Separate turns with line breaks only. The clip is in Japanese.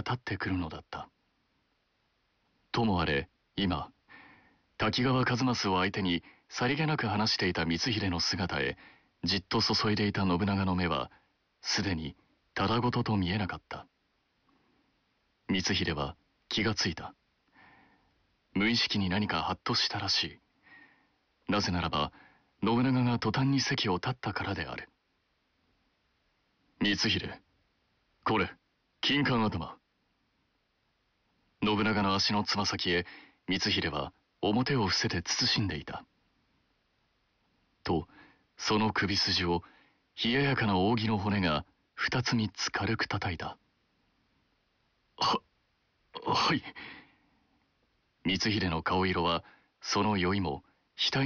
立ってくるのだった。ともあれ今、滝川一益を相手にさりげなく話していた光秀の姿へじっと注いでいた信長の目はすでにただごとと見えなかった。光秀は気がついた。無意識に何かハッとしたらしい。なぜならば信長が途端に席を立ったからである。光秀、これ金冠頭。信長の足のつま先へ光秀は表を伏せて慎んでいた。とその首筋を冷ややかな扇の骨が二つ三つ軽く叩いた。はい。光秀の顔色はその酔いも額